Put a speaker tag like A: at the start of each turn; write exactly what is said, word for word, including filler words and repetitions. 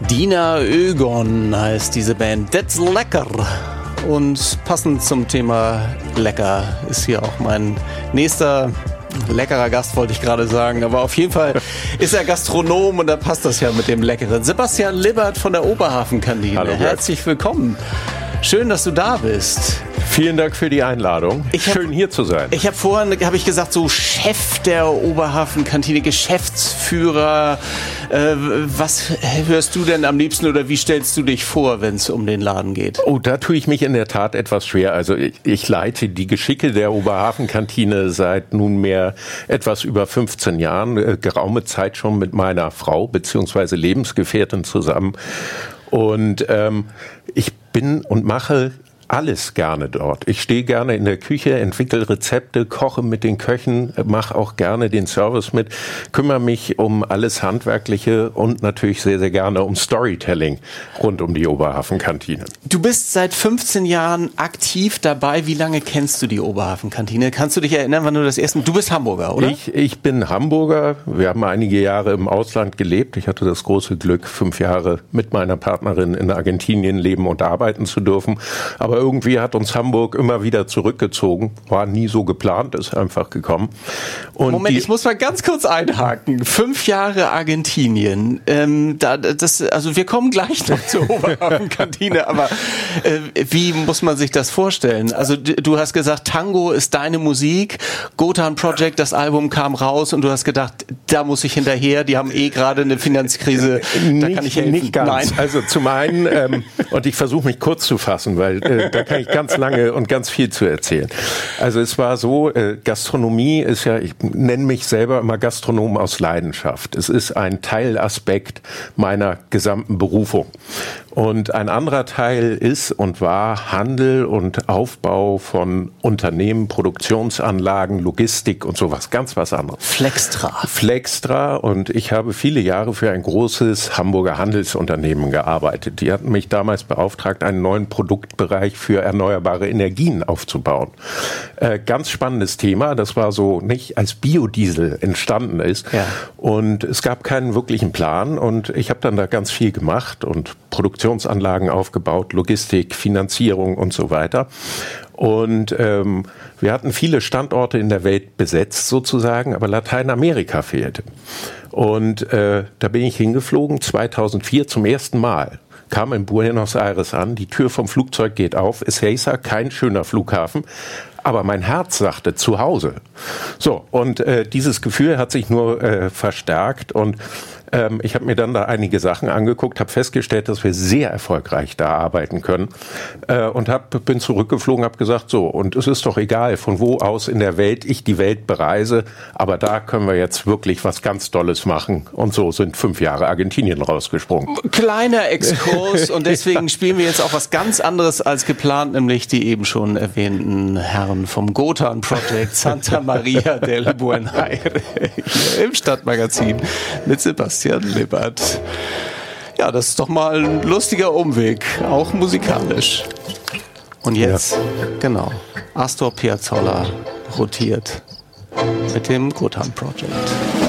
A: Dina Ögon heißt diese Band. That's lecker. Und passend zum Thema lecker ist hier auch mein nächster leckerer Gast, wollte ich gerade sagen. Aber auf jeden Fall ist er Gastronom und da passt das ja mit dem Leckeren. Sebastian Libbert von der Oberhafenkantine.
B: Hallo,
A: herzlich willkommen. Schön, dass du da bist.
B: Vielen Dank für die Einladung.
A: Ich hab,
B: Schön hier zu sein.
A: Ich habe vorhin, habe ich gesagt, so Chef der Oberhafenkantine, Geschäftsführer. Äh, was hörst du denn am liebsten oder wie stellst du dich vor, wenn es um den Laden geht?
B: Oh, da tue ich mich in der Tat etwas schwer. Also ich, ich leite die Geschicke der Oberhafenkantine seit nunmehr etwas über fünfzehn Jahren, äh, geraume Zeit schon mit meiner Frau bzw. Lebensgefährtin zusammen. Und ähm, ich bin und mache alles gerne dort. Ich stehe gerne in der Küche, entwickle Rezepte, koche mit den Köchen, mache auch gerne den Service mit, kümmere mich um alles Handwerkliche und natürlich sehr, sehr gerne um Storytelling rund um die Oberhafenkantine.
A: Du bist seit fünfzehn Jahren aktiv dabei. Wie lange kennst du die Oberhafenkantine? Kannst du dich erinnern, wann du das erste Mal... Du bist Hamburger, oder?
B: Ich, ich bin Hamburger. Wir haben einige Jahre im Ausland gelebt. Ich hatte das große Glück, fünf Jahre mit meiner Partnerin in Argentinien leben und arbeiten zu dürfen. Aber irgendwie hat uns Hamburg immer wieder zurückgezogen. War nie so geplant, ist einfach gekommen. Und
A: Moment, ich muss mal ganz kurz einhaken. Fünf Jahre Argentinien. Ähm, da, das, also wir kommen gleich noch zur Oberhafenkantine, aber äh, wie muss man sich das vorstellen? Also du hast gesagt, Tango ist deine Musik. Gotan Project, das Album kam raus und du hast gedacht, da muss ich hinterher. Die haben eh gerade eine Finanzkrise. Da
B: nicht,
A: kann ich helfen.
B: Nicht ganz.
A: Nein.
B: Also zum einen, ähm, und ich versuche mich kurz zu fassen, weil äh, da kann ich ganz lange und ganz viel zu erzählen. Also es war so, äh, Gastronomie ist ja, ich nenne mich selber immer Gastronom aus Leidenschaft. Es ist ein Teilaspekt meiner gesamten Berufung. Und ein anderer Teil ist und war Handel und Aufbau von Unternehmen, Produktionsanlagen, Logistik und sowas, ganz was anderes.
A: Flextra.
B: Flextra, und ich habe viele Jahre für ein großes Hamburger Handelsunternehmen gearbeitet. Die hatten mich damals beauftragt, einen neuen Produktbereich für erneuerbare Energien aufzubauen. Äh, ganz spannendes Thema, das war so nicht als Biodiesel entstanden ist. Ja. Und es gab keinen wirklichen Plan und ich habe dann da ganz viel gemacht und Produktionsanlagen aufgebaut, Logistik, Finanzierung und so weiter. Und ähm, wir hatten viele Standorte in der Welt besetzt sozusagen, aber Lateinamerika fehlte. Und äh, da bin ich hingeflogen, zweitausendvier zum ersten Mal. Kam in Buenos Aires an, die Tür vom Flugzeug geht auf, Ezeiza, kein schöner Flughafen, aber mein Herz sagte zu Hause. So, und äh, dieses Gefühl hat sich nur äh, verstärkt und ähm, ich habe mir dann da einige Sachen angeguckt, habe festgestellt, dass wir sehr erfolgreich da arbeiten können äh, und hab, bin zurückgeflogen, habe gesagt, so, und es ist doch egal, von wo aus in der Welt ich die Welt bereise, aber da können wir jetzt wirklich was ganz Tolles machen. Und so sind fünf Jahre Argentinien rausgesprungen.
A: Kleiner Exkurs und deswegen ja. spielen wir jetzt auch was ganz anderes als geplant, nämlich die eben schon erwähnten Herren vom Gotan Project Santa Maria del Buen Aire hier im Stadtmagazin mit Sebastian Libbert. Ja, das ist doch mal ein lustiger Umweg, auch musikalisch. Und jetzt, ja. genau, Astor Piazzolla rotiert mit dem Gotan Project.